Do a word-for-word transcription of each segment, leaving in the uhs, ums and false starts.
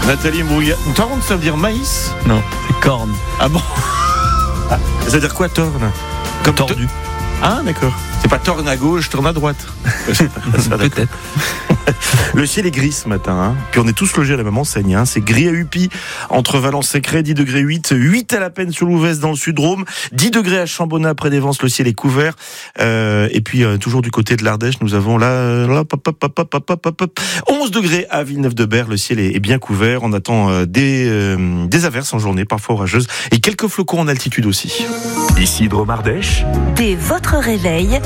Nathalie Mbrouillard. Torne, ça veut dire maïs? Non, c'est corne. Ah bon? Ça veut dire quoi, torne? Comme tordu. Te... Ah, d'accord. C'est pas torne à gauche, torne à droite. Ça, peut-être. Le ciel est gris ce matin, hein. Puis on est tous logés à la même enseigne, hein. C'est gris à Upi, entre Valence et Cré, dix degrés huit, huit à la peine sur l'Ouvèze dans le Sud-Drôme, dix degrés à Chambonnat près des Vences, le ciel est couvert. Euh, et puis euh, toujours du côté de l'Ardèche, nous avons là, là pop, pop, pop, pop, pop, pop, pop, onze degrés à Villeneuve-de-Berg, le ciel est, est bien couvert. On attend euh, des, euh, des averses en journée, parfois orageuses, et quelques flocons en altitude aussi. Ici Drôme-Ardèche. Dès votre réveil.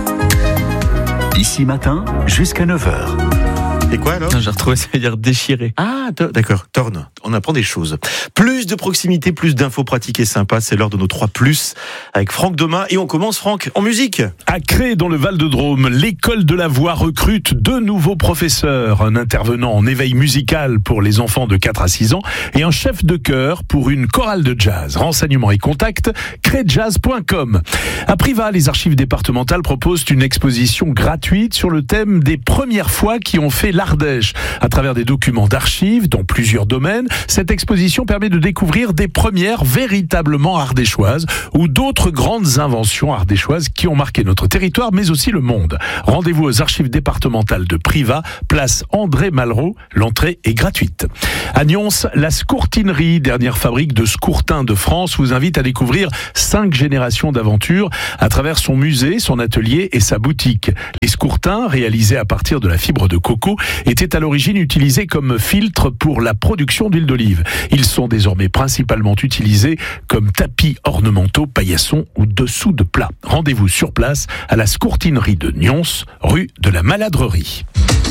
Ici matin, jusqu'à neuf heures. Et quoi alors? Non, j'ai retrouvé, ça veut dire déchirer. Ah, to- d'accord, torne. On apprend des choses. Plus de proximité, plus d'infos pratiques et sympas. C'est l'heure de nos trois plus avec Franck Demain. Et on commence, Franck, en musique. À Cré, dans le Val-de-Drôme, l'école de la voix recrute deux nouveaux professeurs, un intervenant en éveil musical pour les enfants de quatre à six ans et un chef de chœur pour une chorale de jazz. Renseignements et contacts, créjazz point com. À Privas, les archives départementales proposent une exposition gratuite sur le thème des premières fois qui ont fait l'Ardèche. À travers des documents d'archives dans plusieurs domaines, cette exposition permet de découvrir des premières véritablement ardéchoises ou d'autres grandes inventions ardéchoises qui ont marqué notre territoire mais aussi le monde. Rendez-vous aux archives départementales de Privas, place André Malraux. L'entrée est gratuite. À Nyons, la Scourtinerie, dernière fabrique de scourtins de France, vous invite à découvrir cinq générations d'aventures à travers son musée, son atelier et sa boutique. Les scourtins, réalisés à partir de la fibre de coco, étaient à l'origine utilisés comme filtre pour la production d'huile d'olive. Ils sont désormais principalement utilisés comme tapis ornementaux, paillassons ou dessous de plats. Rendez-vous sur place à la Scourtinerie de Nyons, rue de la Maladrerie.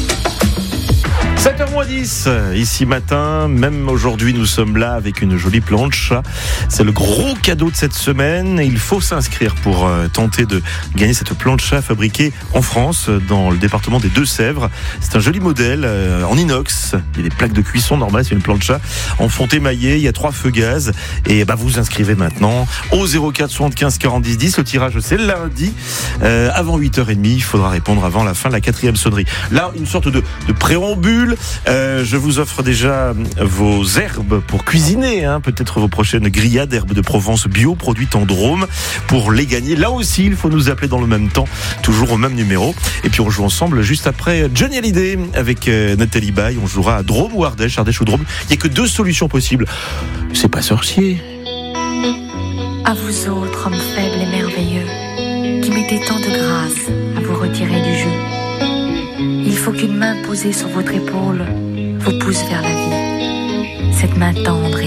sept heures moins dix, ici matin, même aujourd'hui nous sommes là avec une jolie plancha. C'est le gros cadeau de cette semaine. Il faut s'inscrire pour euh, tenter de gagner cette plancha fabriquée en France, dans le département des Deux-Sèvres. C'est un joli modèle euh, en inox. Il y a des plaques de cuisson normales, c'est une plancha en fonte émaillée. Il y a trois feux gaz. Et bah, vous inscrivez maintenant au zéro quatre soixante-quinze quarante dix dix. Le tirage c'est lundi euh, avant huit heures trente. Il faudra répondre avant la fin de la quatrième sonnerie. Là, une sorte de, de préambule. Euh, je vous offre déjà vos herbes pour cuisiner, hein, peut-être vos prochaines grillades d'herbes de Provence bio produites en Drôme. Pour les gagner, là aussi, il faut nous appeler dans le même temps, toujours au même numéro. Et puis on joue ensemble juste après Johnny Hallyday avec euh, Nathalie Baye. On jouera à Drôme ou Ardèche, Ardèche ou Drôme. Il n'y a que deux solutions possibles. C'est pas sorcier. À vous autres, hommes faibles et merveilleux, qui mettez tant de grâce à vous retirer du jeu. Il faut qu'une main posée sur votre épaule vous pousse vers la vie. Cette main tendre et